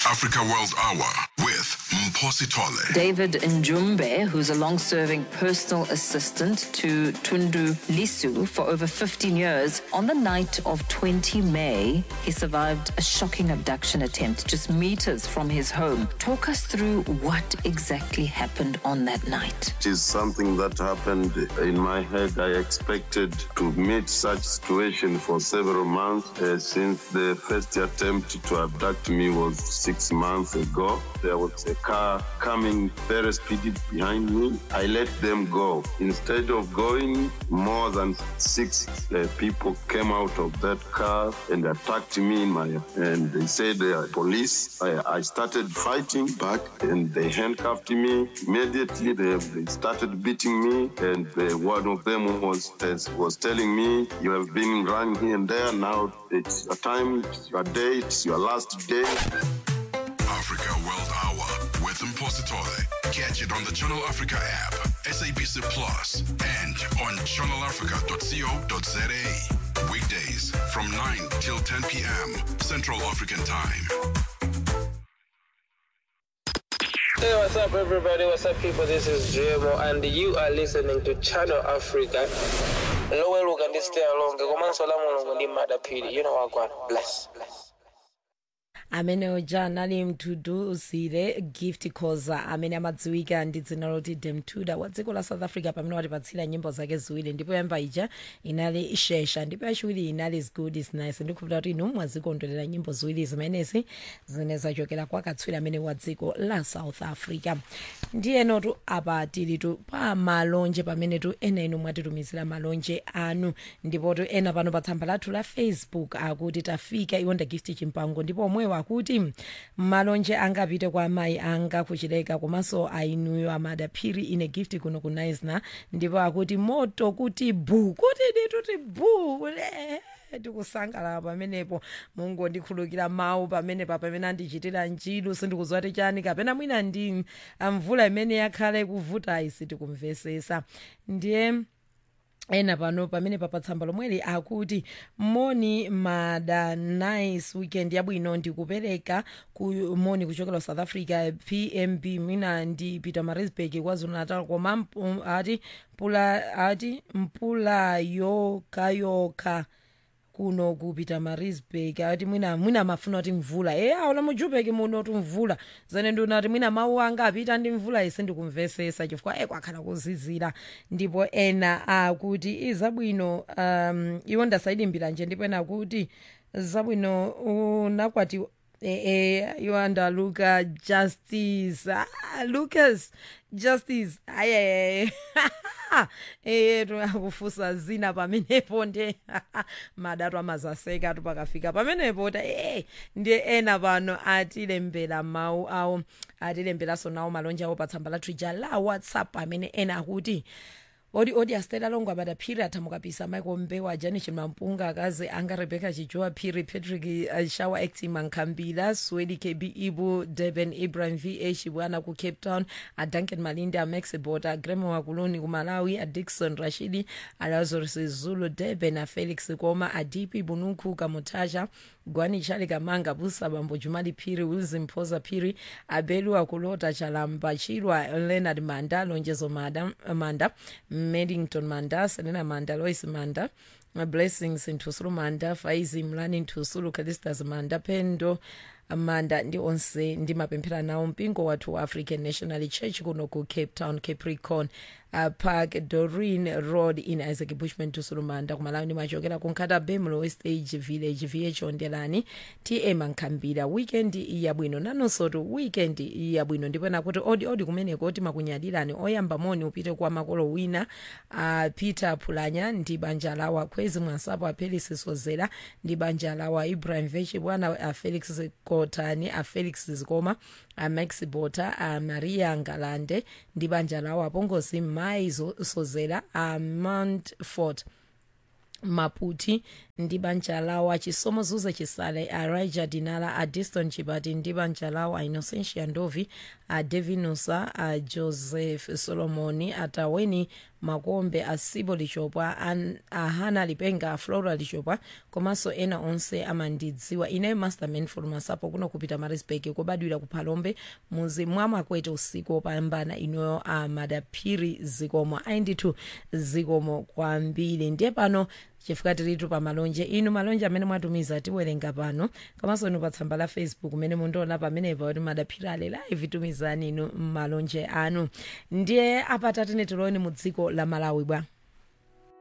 Africa World Hour with Mposi Tole. David Njumbe, who's a long-serving personal assistant to Tundu Lisu for over 15 years, on the night of 20 May, he survived a shocking abduction attempt just meters from his home. Talk us through what exactly happened on that night. It is something that happened in my head. I expected to meet such situation for several months since the first attempt to abduct me was 6 months ago. There was a car coming very speedy behind me. I let them go. Instead of going, more than six people came out of that car and attacked me and they said they are police. I started fighting back and they handcuffed me. Immediately they started beating me, and one of them was telling me, "You have been running here and there. Now it's your time, it's your day, it's your last day." Africa World Hour with Mposi Tole. Catch it on the Channel Africa app, SABC Plus, and on channelafrica.co.za. Weekdays from 9 till 10 p.m. Central African Time. Hey, what's up, everybody? What's up, people? This is JMO, and you are listening to Channel Africa. Lower look and stay along. You know what? Bless. amene ojana ali mtuduzire gift koza amene amadziwika ndi dzina loti Demtuda wa dziko la South Africa pamene watipatsira nyimbo zake ziwiri, ndipo yamba ija inali ishesha ndipo yachiwiri inali is good is nice. Ndikupita kuti inu mwazikondwerera nyimbo ziwiri zimenezi zine zachokera kwa katswiri amene wa dziko la South Africa. Ndiye notu apa tilitu pa malonje pamene tu ena inu mwatitumizira malonje anu, ndipo tu ena pano pa tsamba lathu la Facebook akuti tafika iwonda gift chimpango, ndipo omwewa kuti malonje angapite kwa mai anga kuchileka komanso ainuyo amadaphiri ine gift kuno ku Nice, ndipo akuti moto kuti bu kuti ndituti bu tikusangalala pamenepo. Mungu ndikhulukira mawu pamene andichitira njilu sindikudziwa kuti chani kapena mwina ndi mvula imene yakhale kuvuta isi tikumvesesa. Ndiye ena pano pamene papatsamba lomweli akuti moni mada nice weekend yabwino ndikupereka moni kuchokera South Africa PMB mina ndi Peter Marisburg KwaZulu Natal koma ati mpula yoka kuno kupita Marisburg ati mwina mafuna kuti mvula aula mujubeki muno tu mvula zane ndinati mwina mawu anga apita ndi mvula ise ndikumvesesa chifukwa kwakhala kuzizira. Ndipo ena akuti izabwino iwo ndasaidimbira nje, ndipo ena akuti zabwino unakwati Yoanda Luca Justice Lucas Justice akufusa zina pamenepo nde madatu amazaseka tupakafika pamenepo ndiye ena pano atilembera mawu awo atilemberanso nawo malonje awo pa tsamba lathu la WhatsApp amene ena akuti odi Astela Longo abadaphiri athamukapisa Michael Mbewa Janish Mampunga akazi anga Rebecca Chijoa Phiri Patrick Shawa Acting Mankhambila Swedi KB Ibu Deben Ibrahim VH bwana ku Cape Town Duncan Malinda Max Bota Gremo wa Kuloni ku Malawi Dickson Rashidi Lazarus Zulu Deben Felix Koma Adipi Bunuku Kamutaja Gwani Chali Kamanga Busa Bambo Jumali Phiri Wilson Poza Phiri Abelu Akulota Chalamba Chirwa Leonard Manda Lonjezo Manda Medington Manda, Selena Manda, Lois Manda, Blessings in Tusulu Manda, Faizi Mlani Tusulu, Kalistas Manda, Pendo Manda, ndi onse ndi mapemphera nawo mpingo wathu wa African National Church kuno ku Cape Town, Capricorn Park, Doreen Road in Isaac Bushman Tusulu Manda, kumalawi ndi machokera kunkata Bemlo West Age Village, VH Ondelani, TM Ankambira, weekend yabwino, nanosotu weekend yabwino, ndipo nakuti odi kumeneko oti makunyadilani oyamba moni upite kwa makolo wina Peter Pulanya ndi banja lawa Kwezi Mwansapo Apelis Sozera ndi banja lawa Ibrahim Vechi bwana Felix Kotani Felix Zikoma Max Bota Maria Ngalande ndi banja lawa Pongosi Mai Sozera Mount Fort Maputi ndi banja lawo achisomo zuze chisale a Raja Dinala a Diston Chibati ndi banja lawo a Innocentia Ndovi a Devinusa a Joseph Solomoni a Taweni Makombe a Sibo Lichopwa a Hana Lipenga a Flora Lichopwa komanso ena onse amandidziwa ine Masterman for Masapo kuno kupita Marisburg kubadwira ku Phalombe muzi mwa Makwete usiku opambana ino a Madaphiri zikomo aindithu zikomo kwambiri ndiye pano chifukwa tiritu pa malonje inu malonje amene mwatumiza tiwerenga pano komanso inu pa tsamba la Facebook mene mundiona pamenepa kuti Madaphiri ali live tumizani inu malonje anu ndiye apata tine tiloni mu dziko la Malawi bwa